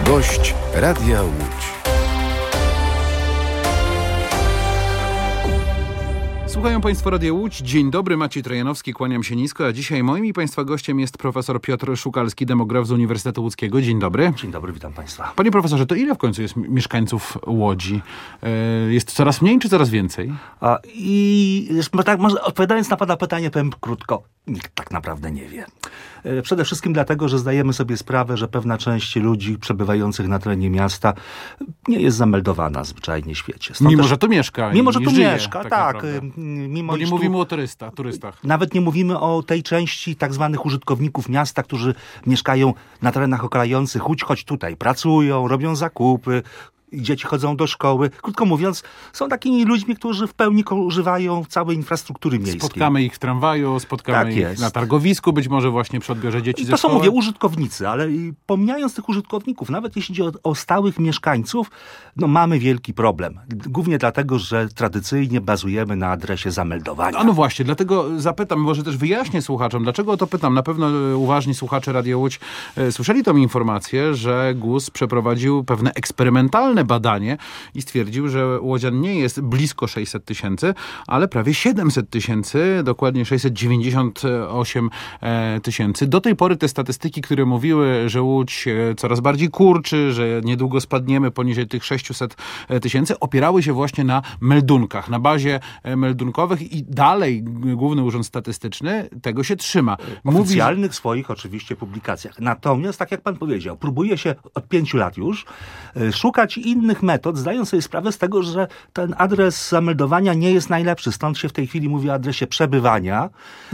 Gość Radia Łódź. Słuchają Państwo Radia Łódź. Dzień dobry, Maciej Trojanowski, kłaniam się nisko, a dzisiaj moim i Państwa gościem jest profesor Piotr Szukalski, demograf z Uniwersytetu Łódzkiego. Dzień dobry. Dzień dobry, witam Państwa. Panie profesorze, to ile w końcu jest mieszkańców Łodzi? Jest coraz mniej czy coraz więcej? Odpowiadając na Pana pytanie, powiem krótko. Nikt tak naprawdę nie wie. Przede wszystkim dlatego, że zdajemy sobie sprawę, że pewna część ludzi przebywających na terenie miasta nie jest zameldowana zwyczajnie w świecie. Mimo, że tu mieszka. Mimo, że tu żyje, mieszka, tak. Bo nie mówimy o turystach. Nawet nie mówimy o tej części tak zwanych użytkowników miasta, którzy mieszkają na terenach okalających Łódź, choć tutaj pracują, robią zakupy, dzieci chodzą do szkoły. Krótko mówiąc, są takimi ludźmi, którzy w pełni używają całej infrastruktury miejskiej. Spotkamy ich w tramwaju, ich na targowisku, być może właśnie przy odbiorze dzieci ze szkoły. To są, mówię, użytkownicy, ale pomijając tych użytkowników, nawet jeśli chodzi o stałych mieszkańców, mamy wielki problem. Głównie dlatego, że tradycyjnie bazujemy na adresie zameldowania. No właśnie, dlatego zapytam, może też wyjaśnię słuchaczom, dlaczego o to pytam. Na pewno uważni słuchacze Radia Łódź słyszeli tą informację, że GUS przeprowadził pewne eksperymentalne badanie i stwierdził, że łodzian nie jest blisko 600 tysięcy, ale prawie 700 tysięcy, dokładnie 698 tysięcy. Do tej pory te statystyki, które mówiły, że Łódź coraz bardziej kurczy, że niedługo spadniemy poniżej tych 600 tysięcy, opierały się właśnie na meldunkach, na bazie meldunkowych i dalej Główny Urząd Statystyczny tego się trzyma. Oficjalnych swoich oczywiście publikacjach. Natomiast, tak jak pan powiedział, próbuje się od 5 lat już szukać innych metod, zdając sobie sprawę z tego, że ten adres zameldowania nie jest najlepszy. Stąd się w tej chwili mówi o adresie przebywania.